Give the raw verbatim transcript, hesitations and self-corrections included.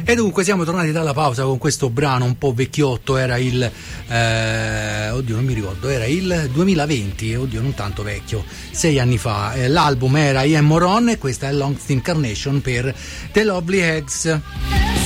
E dunque siamo tornati dalla pausa con questo brano un po' vecchiotto, era il eh, oddio non mi ricordo, era il duemilaventi, oddio non tanto vecchio, sei anni fa. Eh, l'album era I Am Moron e questa è Long Thin Carnation per The Lovely Eggs.